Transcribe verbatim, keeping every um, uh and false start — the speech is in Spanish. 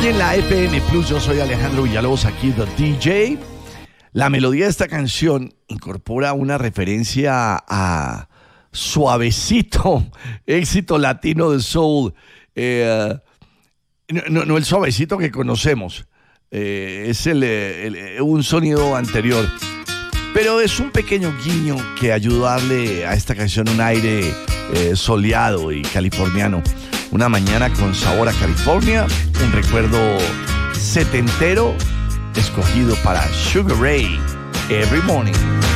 en la F M Plus. Yo soy Alejandro Villalobos, aquí The D J. La melodía de esta canción incorpora una referencia a Suavecito, éxito latino de soul. Eh, no, no el suavecito que conocemos, eh, es el, el, un sonido anterior. Pero es un pequeño guiño que ayudó a darle a esta canción un aire eh, soleado y californiano. Una mañana con sabor a California, un recuerdo setentero escogido para Sugar Ray, Every Morning.